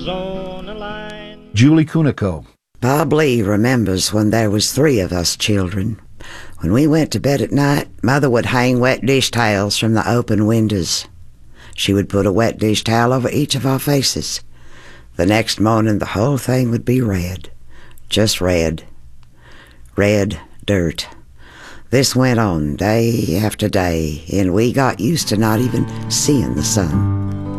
Julie Kunico. Bob Lee remembers when there was 3 of us children. When we went to bed at night, Mother would hang wet dish towels from the open windows. She would put a wet dish towel over each of our faces. The next morning, the whole thing would be red. Just red. Red dirt. This went on day after day, and we got used to not even seeing the sun.